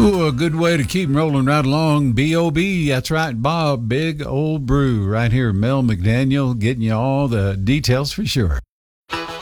Ooh, a good way to keep rolling right along. B.O.B. That's right, Bob. Big Old Brew right here. Mel McDaniel getting you all the details for sure.